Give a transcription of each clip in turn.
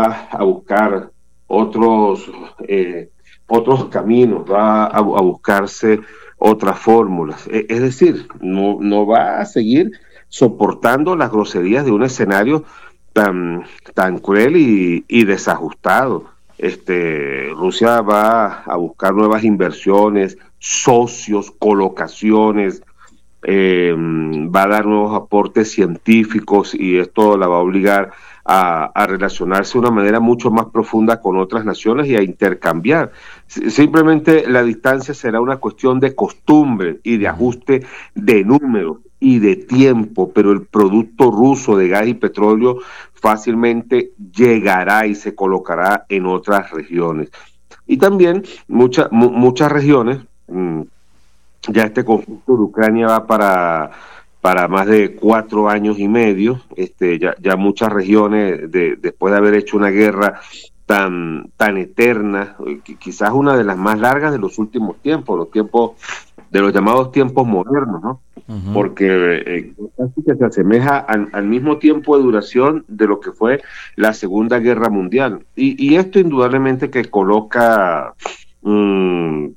va a buscar otros, otros caminos, va a buscarse otras fórmulas. Es decir, no va a seguir soportando las groserías de un escenario tan cruel y desajustado. Rusia va a buscar nuevas inversiones, socios, colocaciones, va a dar nuevos aportes científicos y esto la va a obligar a relacionarse de una manera mucho más profunda con otras naciones y a intercambiar. Simplemente la distancia será una cuestión de costumbre y de ajuste de números y de tiempo, pero el producto ruso de gas y petróleo fácilmente llegará y se colocará en otras regiones. Y también muchas regiones, ya este conflicto de Ucrania va para más de 4 años y medio, ya muchas regiones, después de haber hecho una guerra tan eterna, quizás una de las más largas de los últimos tiempos, de los llamados tiempos modernos, ¿no? Uh-huh. Porque casi que se asemeja al mismo tiempo de duración de lo que fue la Segunda Guerra Mundial. Y esto indudablemente que coloca en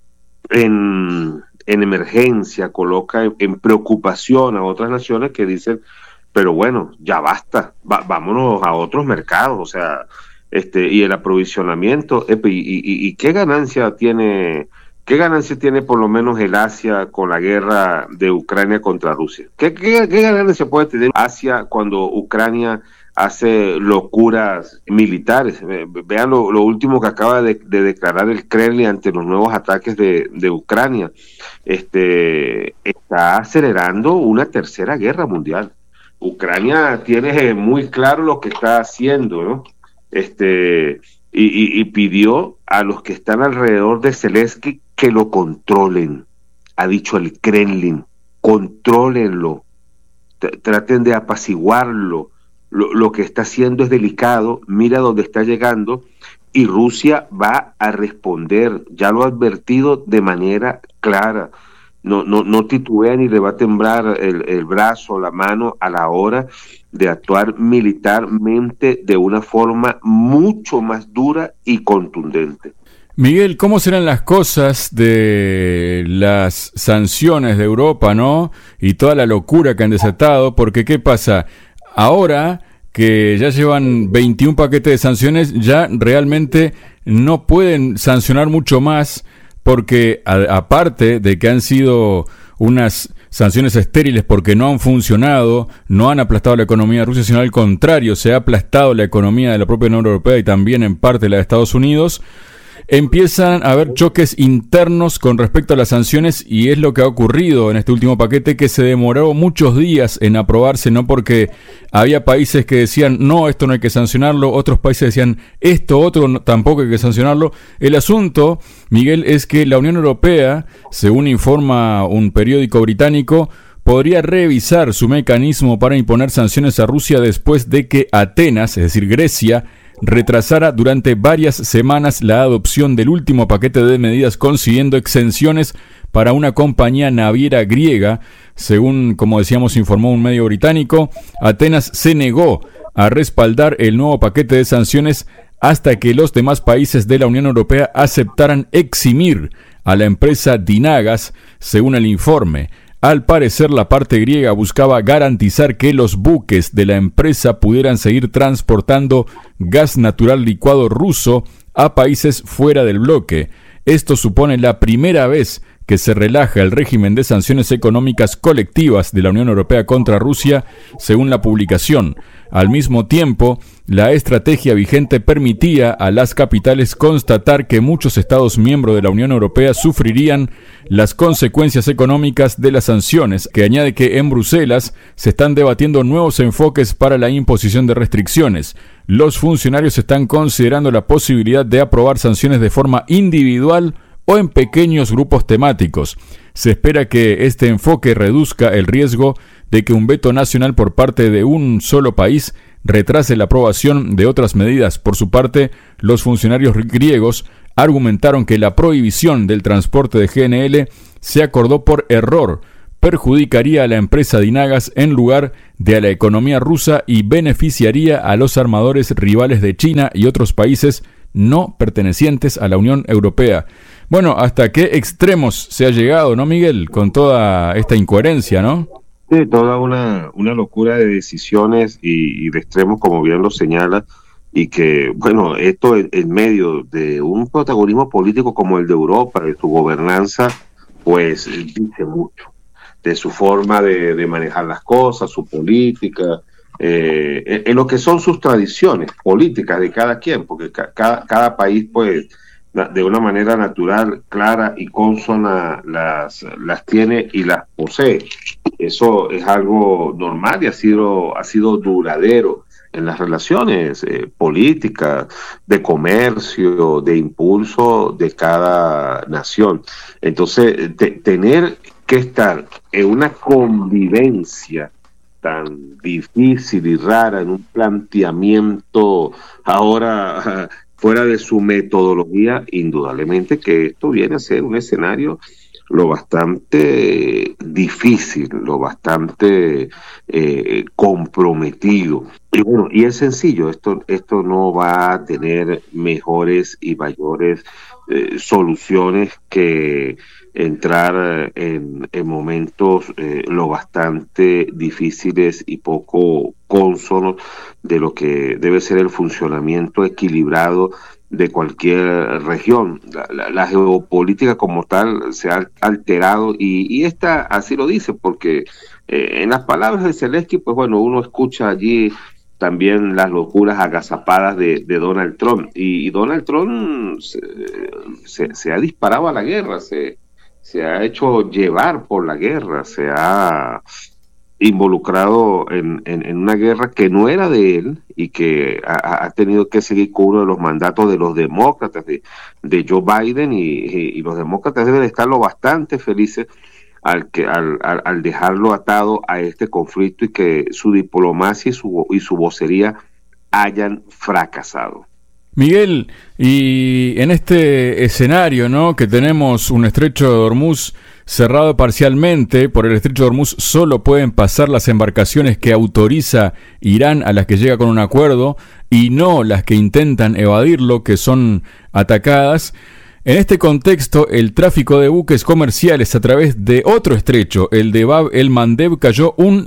emergencia, coloca en preocupación a otras naciones que dicen, pero bueno, ya basta, vámonos a otros mercados, o sea, y el aprovisionamiento, y qué ganancia tiene por lo menos el Asia con la guerra de Ucrania contra Rusia. ¿Qué ganancia puede tener Asia cuando Ucrania hace locuras militares? Vean lo último que acaba de declarar el Kremlin ante los nuevos ataques de Ucrania. Está acelerando una tercera guerra mundial. Ucrania tiene muy claro lo que está haciendo, ¿no? Y pidió a los que están alrededor de Zelensky que lo controlen. Ha dicho el Kremlin, contrólenlo, traten de apaciguarlo. Lo que está haciendo es delicado, mira dónde está llegando, y Rusia va a responder, ya lo ha advertido de manera clara. No titubea ni le va a temblar el brazo, la mano a la hora de actuar militarmente de una forma mucho más dura y contundente. Miguel, ¿cómo serán las cosas de las sanciones de Europa, no? Y toda la locura que han desatado, porque ¿qué pasa? Ahora que ya llevan 21 paquetes de sanciones, ya realmente no pueden sancionar mucho más, porque aparte de que han sido unas sanciones estériles porque no han funcionado, no han aplastado la economía de Rusia, sino al contrario, se ha aplastado la economía de la propia Unión Europea y también en parte la de Estados Unidos, empiezan a haber choques internos con respecto a las sanciones, y es lo que ha ocurrido en este último paquete, que se demoró muchos días en aprobarse, no porque había países que decían no, esto no hay que sancionarlo, otros países decían esto otro tampoco hay que sancionarlo. El asunto, Miguel, es que la Unión Europea, según informa un periódico británico, podría revisar su mecanismo para imponer sanciones a Rusia después de que Atenas, es decir, Grecia, retrasara durante varias semanas la adopción del último paquete de medidas, consiguiendo exenciones para una compañía naviera griega. Según, como decíamos, informó un medio británico, Atenas se negó a respaldar el nuevo paquete de sanciones hasta que los demás países de la Unión Europea aceptaran eximir a la empresa Dynagas, según el informe. Al parecer, la parte griega buscaba garantizar que los buques de la empresa pudieran seguir transportando gas natural licuado ruso a países fuera del bloque. Esto supone la primera vez que se relaja el régimen de sanciones económicas colectivas de la Unión Europea contra Rusia, según la publicación. Al mismo tiempo, la estrategia vigente permitía a las capitales constatar que muchos Estados miembros de la Unión Europea sufrirían las consecuencias económicas de las sanciones, que añade que en Bruselas se están debatiendo nuevos enfoques para la imposición de restricciones. Los funcionarios están considerando la posibilidad de aprobar sanciones de forma individual o en pequeños grupos temáticos. Se espera que este enfoque reduzca el riesgo de que un veto nacional por parte de un solo país retrase la aprobación de otras medidas. Por su parte, los funcionarios griegos argumentaron que la prohibición del transporte de GNL se acordó por error, perjudicaría a la empresa Dinagas en lugar de a la economía rusa y beneficiaría a los armadores rivales de China y otros países no pertenecientes a la Unión Europea. Bueno, ¿hasta qué extremos se ha llegado, no, Miguel? Con toda esta incoherencia, ¿no? Sí, toda una locura de decisiones y de extremos, como bien lo señala, y que, bueno, esto en medio de un protagonismo político como el de Europa, de su gobernanza, pues dice mucho de su forma de manejar las cosas, su política, en lo que son sus tradiciones políticas de cada quien, porque cada país, pues, de una manera natural, clara y consona las tiene y las posee. Eso es algo normal y ha sido duradero en las relaciones políticas, de comercio, de impulso de cada nación. Entonces, tener que estar en una convivencia tan difícil y rara, en un planteamiento ahora fuera de su metodología, indudablemente que esto viene a ser un escenario lo bastante difícil, lo bastante comprometido. Y bueno, y es sencillo, esto no va a tener mejores y mayores soluciones que entrar en momentos lo bastante difíciles y poco cónsonos de lo que debe ser el funcionamiento equilibrado de cualquier región. La geopolítica como tal se ha alterado y esta así lo dice, porque en las palabras de Zelensky, pues bueno, uno escucha allí también las locuras agazapadas de Donald Trump, y Donald Trump se ha disparado a la guerra, se ha hecho llevar por la guerra, se ha involucrado en una guerra que no era de él y que ha tenido que seguir con uno de los mandatos de los demócratas, de Joe Biden, y los demócratas deben estar lo bastante felices al dejarlo atado a este conflicto y que su diplomacia y su vocería hayan fracasado. Miguel, y en este escenario, ¿no?, que tenemos un estrecho de Hormuz cerrado parcialmente, por el estrecho de Hormuz solo pueden pasar las embarcaciones que autoriza Irán, a las que llega con un acuerdo, y no las que intentan evadirlo, que son atacadas. En este contexto, el tráfico de buques comerciales a través de otro estrecho, el de Bab el-Mandeb, cayó un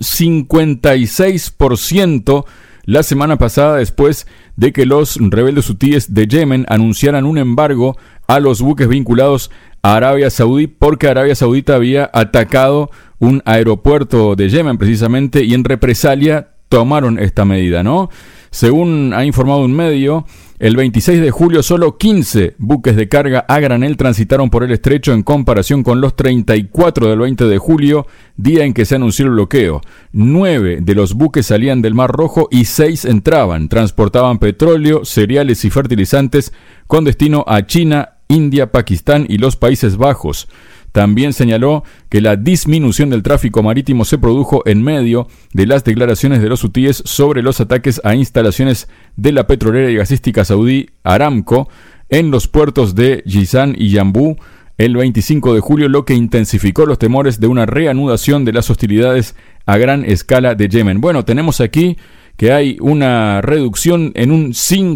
56% la semana pasada, después de que los rebeldes hutíes de Yemen anunciaran un embargo a los buques vinculados a Arabia Saudí, porque Arabia Saudita había atacado un aeropuerto de Yemen precisamente, y en represalia tomaron esta medida, ¿no? Según ha informado un medio, el 26 de julio solo 15 buques de carga a granel transitaron por el estrecho, en comparación con los 34 del 20 de julio, día en que se anunció el bloqueo. 9 de los buques salían del Mar Rojo y 6 entraban. Transportaban petróleo, cereales y fertilizantes con destino a China, India, Pakistán y los Países Bajos. También señaló que la disminución del tráfico marítimo se produjo en medio de las declaraciones de los hutíes sobre los ataques a instalaciones de la petrolera y gasística saudí Aramco en los puertos de Jizan y Yambú el 25 de julio, lo que intensificó los temores de una reanudación de las hostilidades a gran escala de Yemen. Bueno, tenemos aquí que hay una reducción en un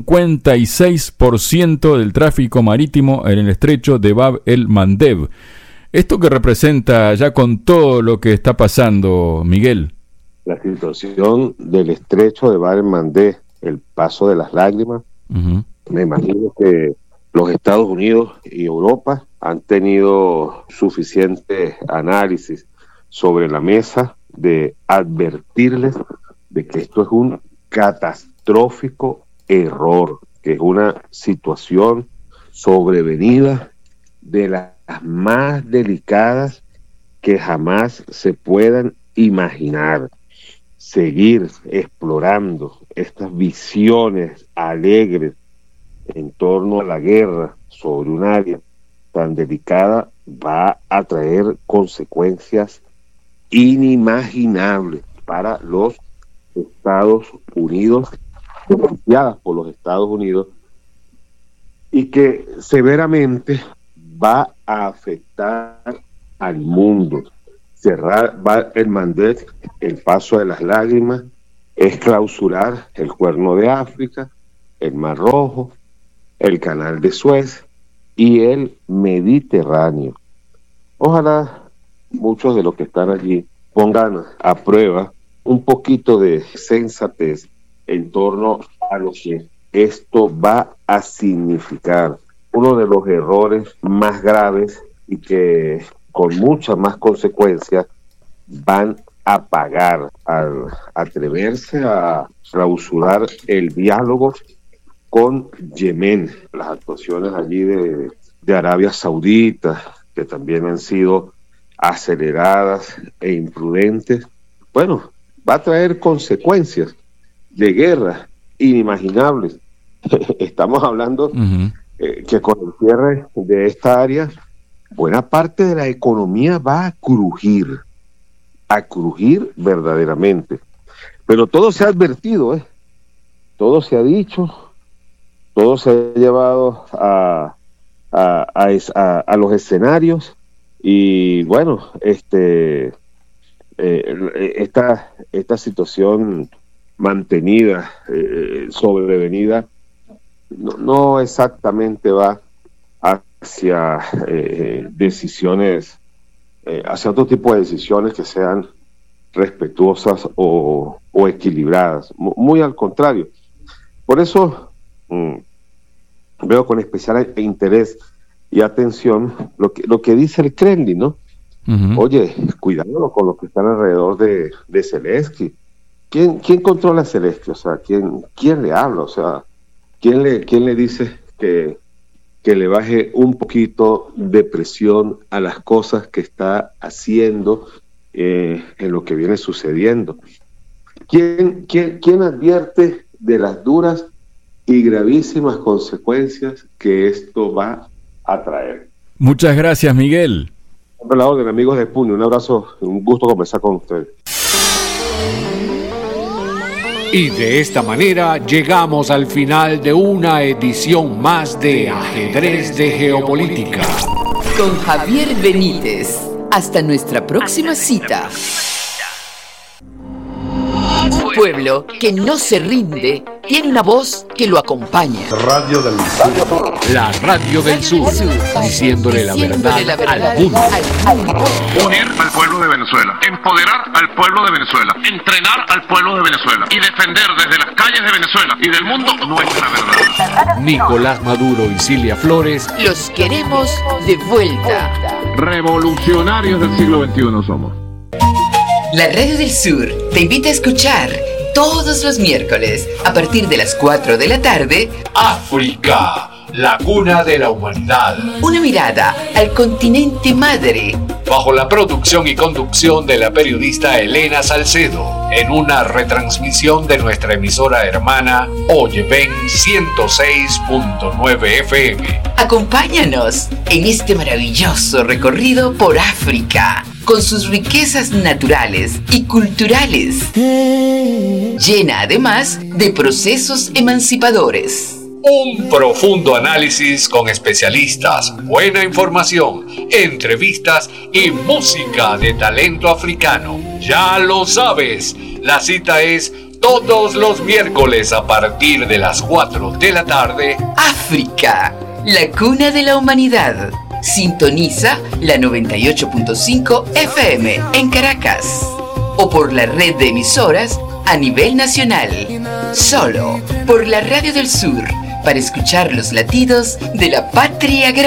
56% del tráfico marítimo en el estrecho de Bab el-Mandeb. ¿Esto qué representa ya con todo lo que está pasando, Miguel? La situación del estrecho de Bab el-Mandeb, el paso de las lágrimas. Me imagino que los Estados Unidos y Europa han tenido suficiente análisis sobre la mesa de advertirles de que esto es un catastrófico error, que es una situación sobrevenida de las más delicadas que jamás se puedan imaginar. Seguir explorando estas visiones alegres en torno a la guerra sobre un área tan delicada va a traer consecuencias inimaginables para los Estados Unidos, denunciadas por los Estados Unidos, y que severamente va a afectar al mundo. cerrar el Mandet, el paso de las lágrimas, es clausurar el Cuerno de África, el Mar Rojo, el Canal de Suez y el Mediterráneo. Ojalá muchos de los que están allí pongan a prueba un poquito de sensatez en torno a lo que esto va a significar. Uno de los errores más graves y que con muchas más consecuencias van a pagar al atreverse a clausurar el diálogo con Yemen. Las actuaciones allí de Arabia Saudita, que también han sido aceleradas e imprudentes, bueno, va a traer consecuencias de guerra inimaginables. Estamos hablando que con el cierre de esta área, buena parte de la economía va a crujir verdaderamente. Pero todo se ha advertido, todo se ha dicho, todo se ha llevado a los escenarios y bueno, esta situación mantenida, sobrevenida, no exactamente va hacia decisiones, hacia otro tipo de decisiones que sean respetuosas o equilibradas, muy al contrario. Por eso veo con especial interés y atención lo que dice el Kremlin, ¿no? Oye, cuidado con los que están alrededor de Zelensky. ¿Quién controla Zelensky? O sea, ¿quién le habla? O sea, ¿quién le dice que le baje un poquito de presión a las cosas que está haciendo en lo que viene sucediendo? ¿Quién advierte de las duras y gravísimas consecuencias que esto va a traer? Muchas gracias, Miguel. Siempre la orden, amigos de Puño. Un abrazo, un gusto conversar con ustedes. Y de esta manera llegamos al final de una edición más de Ajedrez de Geopolítica. Con Javier Benítez. Hasta nuestra próxima cita. Pueblo que no se rinde tiene una voz que lo acompaña. Radio del Sur. La Radio del Sur, diciéndole la verdad al mundo. Unir al pueblo de Venezuela, empoderar al pueblo de Venezuela, entrenar al pueblo de Venezuela y defender desde las calles de Venezuela y del mundo nuestra verdad. Nicolás Maduro y Cilia Flores. Los queremos de vuelta. Revolucionarios del siglo XXI somos. La Radio del Sur te invita a escuchar todos los miércoles a partir de las 4 de la tarde África, la cuna de la humanidad. Una mirada al continente madre. Bajo la producción y conducción de la periodista Elena Salcedo, en una retransmisión de nuestra emisora hermana Oyeven 106.9 FM. Acompáñanos en este maravilloso recorrido por África, con sus riquezas naturales y culturales, llena además de procesos emancipadores. Un profundo análisis con especialistas, buena información, entrevistas y música de talento africano. Ya lo sabes, la cita es todos los miércoles a partir de las 4 de la tarde. África, la cuna de la humanidad. Sintoniza la 98.5 FM en Caracas o por la red de emisoras a nivel nacional. Solo por la Radio del Sur, para escuchar los latidos de la patria grande.